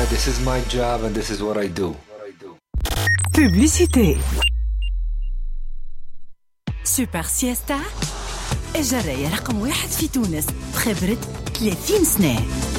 This is my job and this is what I do. Publicité. سوبر سيستا الجراية رقم 1 في تونس، خبرة 30 سنة.